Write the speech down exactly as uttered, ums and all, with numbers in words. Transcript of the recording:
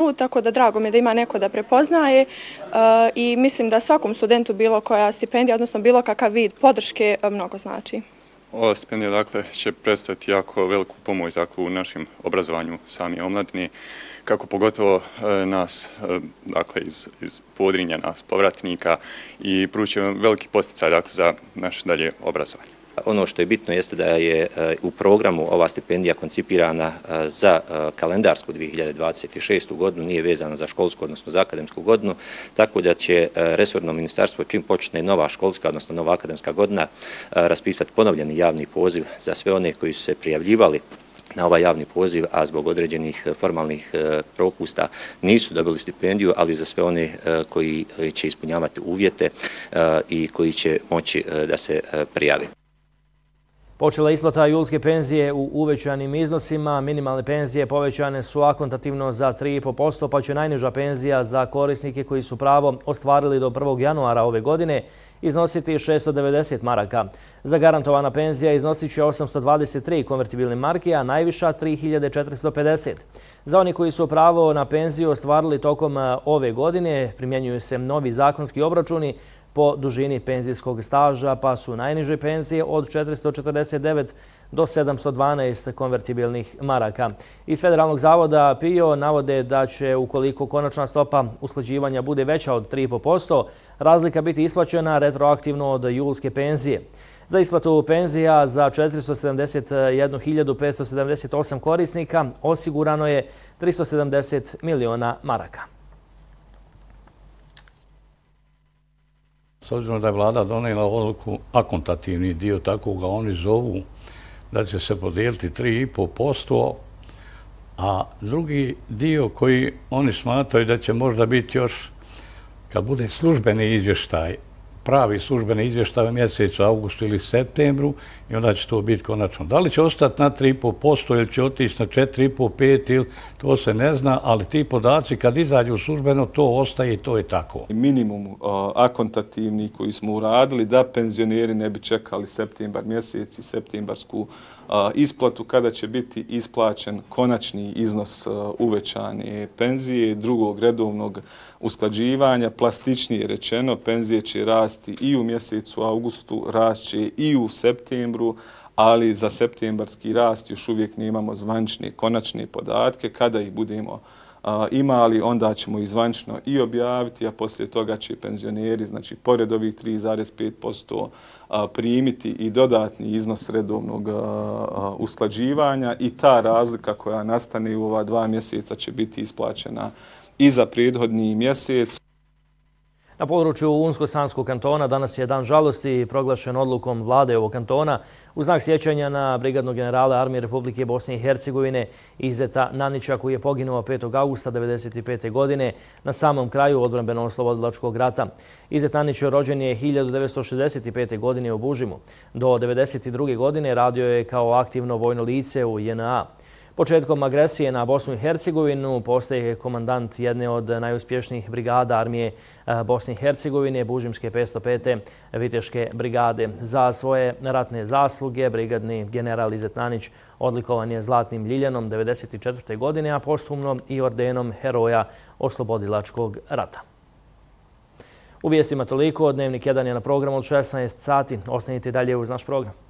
put, tako da drago mi je da ima neko da prepoznaje i mislim da svakom studentu bilo koja stipendija, odnosno bilo kakav vid podrške mnogo znači. Ova stipendija dakle, će predstaviti jako veliku pomoć dakle, u našem obrazovanju sami omladini, kako pogotovo e, nas dakle, iz, iz Podrinja, nas povratnika i pruči veliki posticaj dakle, za naše dalje obrazovanje. Ono što je bitno jeste da je u programu ova stipendija koncipirana za kalendarsku dvije hiljade dvadeset šestu godinu, nije vezana za školsku, odnosno za akademsku godinu, tako da će resorno ministarstvo čim počne nova školska, odnosno nova akademska godina, raspisati ponovljeni javni poziv za sve one koji su se prijavljivali na ovaj javni poziv, a zbog određenih formalnih propusta nisu dobili stipendiju, ali za sve one koji će ispunjavati uvjete i koji će moći da se prijave. Počela isplata julske penzije u uvećanim iznosima. Minimalne penzije povećane su akontativno za tri i po posto, pa će najniža penzija za korisnike koji su pravo ostvarili do prvog januara ove godine iznositi šessto devedeset maraka. Zagarantovana penzija iznosit će osamsto dvadeset tri konvertibilne marke, a najviša tri hiljade četiristo pedeset. Za oni koji su pravo na penziju ostvarili tokom ove godine primjenjuju se novi zakonski obračuni po dužini penzijskog staža, pa su najniže penzije od četiristo četrdeset devet do sedamsto dvanaest konvertibilnih maraka. Iz Federalnog zavoda P I O navode da će, ukoliko konačna stopa usklađivanja bude veća od tri i po posto, razlika biti isplaćena retroaktivno od julske penzije. Za isplatu penzija za četiristo sedamdeset jednu hiljadu petsto sedamdeset osam korisnika osigurano je tristo sedamdeset miliona maraka. S obzirom da je vlada donijela odluku, akontativni dio, tako ga oni zovu, da će se podijeliti tri i po posto, a drugi dio koji oni smatraju da će možda biti još, kad bude službeni izvještaj, pravi službeni izvještaj u mjesecu augustu ili septembru, i onda će to biti konačno. Da li će ostati na tri i po posto ili će otići na četiri i po do pet, ili to se ne zna, ali ti podaci kad izađu službeno, to ostaje i to je tako. Minimum uh, akontativni koji smo uradili da penzioneri ne bi čekali septembar mjesec i septembarsku uh, isplatu kada će biti isplaćen konačni iznos uh, uvećane penzije, drugog redovnog usklađivanja. Plastičnije rečeno, penzije će rasti i u mjesecu augustu, rašće i u septembru, ali za septembarski rast još uvijek nemamo zvanične konačne podatke. Kada ih budemo a, imali, onda ćemo ih zvanično i objaviti, a poslije toga će penzioneri, znači pored ovih tri zarez pet posto primiti i dodatni iznos redovnog a, a, usklađivanja i ta razlika koja nastane u ova dva mjeseca će biti isplaćena i za prethodni mjesec. Na području Unsko-Sanskog kantona danas je dan žalosti proglašen odlukom vlade ovog kantona u znak sjećanja na brigadnog generala Armije Republike Bosne i Hercegovine Izeta Nanića, koji je poginuo petog augusta devedeset pete. godine na samom kraju odbrambeno-oslobodilačkog rata. Izet Nanić rođen je hiljadu devetsto šezdeset pete. godine u Bužimu. Do devedeset druge. godine radio je kao aktivno vojno lice u J N A. Početkom agresije na Bosnu i Hercegovinu postaje komandant jedne od najuspješnijih brigada armije Bosne i Hercegovine, Bužimske petsto pete. Viteške brigade. Za svoje ratne zasluge brigadni general Izet Nanić odlikovan je Zlatnim ljiljanom devedeset četvrte. godine, a posthumno i ordenom Heroja oslobodilačkog rata. U vijestima toliko. Dnevnik jedan je na programu od šesnaest sati. Ostanite dalje uz naš program.